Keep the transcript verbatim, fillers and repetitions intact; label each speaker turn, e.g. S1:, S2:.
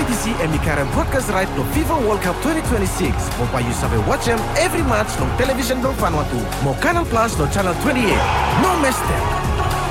S1: C and Mikaran broadcast right to FIFA World Cup twenty twenty-six. Mopa you sabe watch them every match on television don Vanuatu. Mo Canal Plus do channel twenty-eight. No miss them.